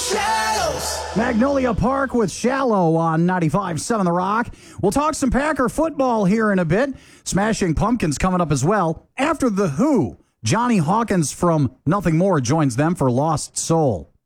Magnolia Park with Shallow on 95.7 The Rock. We'll talk some Packer football here in a bit. Smashing Pumpkins coming up as well. After The Who, Johnny Hawkins from Nothing More joins them for Lost Soul.